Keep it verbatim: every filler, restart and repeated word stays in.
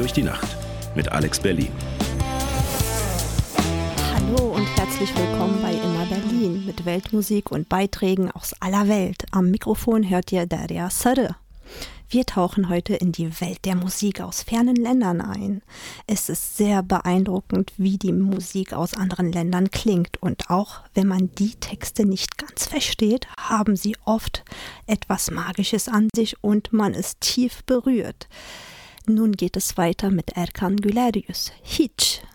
durch die Nacht mit Alex Berlin. Hallo und herzlich willkommen bei Immer Berlin mit Weltmusik und Beiträgen aus aller Welt. Am Mikrofon hört ihr Derya Sarı. Wir tauchen heute in die Welt der Musik aus fernen Ländern ein. Es ist sehr beeindruckend, wie die Musik aus anderen Ländern klingt. Und auch wenn man die Texte nicht ganz versteht, haben sie oft etwas Magisches an sich und man ist tief berührt. Nun geht es weiter mit Erkan Güleryüz. Hiç.